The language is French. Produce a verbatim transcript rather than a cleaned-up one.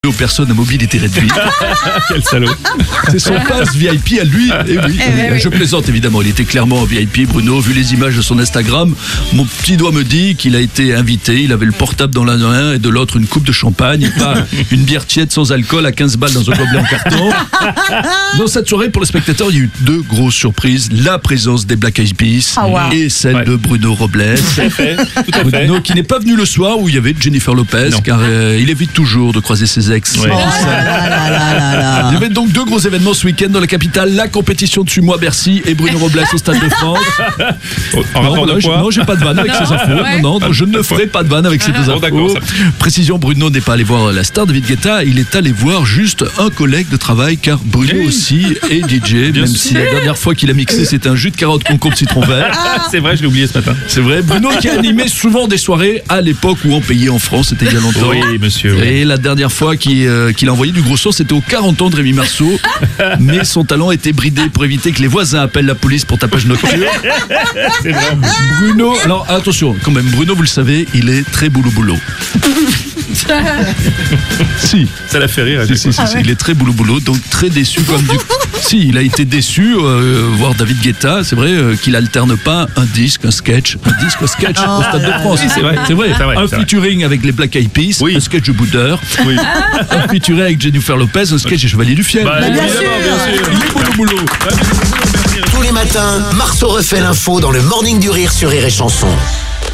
aux personnes à mobilité réduite. Quel salaud. C'est son pass V I P à lui. Et oui, Eh oui, je plaisante évidemment, il était clairement V I P, Bruno. Vu les images de son Instagram, mon petit doigt me dit qu'il a été invité. Il avait le portable dans l'un main et de l'autre une coupe de champagne, et pas une bière tiède sans alcool à quinze balles dans un gobelet en carton. Dans cette soirée, pour les spectateurs, il y a eu deux grosses surprises. La présence des Black Eyed Peas Ah, wow. et celle Ouais. de Bruno Robles. Tout à fait. Tout à fait. Bruno qui n'est pas venu le soir où il y avait Jennifer Lopez, Non. car euh, il évite toujours de croiser ses ex. Ouais. Oh là là là là là Il y là. avait donc deux gros événements ce week-end dans la capitale, la compétition de sumo à Bercy et Bruno Robles au Stade de France. En Non, rapport voilà, de je, quoi? non, j'ai pas de vanne avec ces infos. Ouais. Non, non, je ne ferai pas de vanne avec ces deux Bon, infos. d'accord, ça- Précision, Bruno n'est pas allé voir la star David Guetta, il est allé voir juste un collègue de travail, car Bruno Oui. aussi est D J, Bien même sûr. si la dernière fois qu'il a mixé c'était un jus de carotte concombre citron vert. C'est vrai, je l'ai oublié ce matin. C'est vrai, Bruno qui a animé souvent des soirées à l'époque où on payait en France, c'était il y a longtemps. Oui, monsieur. oui. Et la dernière fois qu'il euh, qu'il a envoyé du gros son, c'était aux quarante ans de Rémi Marceau. Mais son talent était bridé pour éviter que les voisins appellent la police pour tapage nocturne. C'est vrai. Bruno, alors attention, quand même, Bruno, vous le savez, il est très boulot boulot. Si, Ça l'a fait rire. à si, chaque si, si, si, il est très boulot boulot, donc très déçu comme du. Si, il a été déçu euh, voir David Guetta. C'est vrai euh, qu'il alterne pas un disque, un sketch, un disque, un sketch au Stade de France. Oui, c'est vrai. c'est vrai. C'est vrai, Un c'est vrai. Oui. un sketch de Boudeur, Oui. un featuring avec Jennifer Lopez, un sketch des Chevaliers du Fiel. Bah, bien évidemment, sûr. bien sûr. Il est boulot boulot. Tous les matins, Marceau refait l'info dans le Morning du Rire sur Rire et Chanson.